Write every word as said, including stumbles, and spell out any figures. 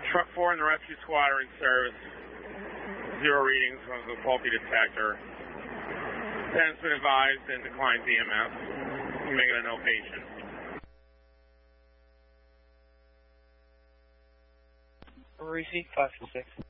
Truck four in the rescue squad are in service. Zero readings from the faulty detector. Tenant's been advised and declines E M S. Making a no patient. Receipt five six six.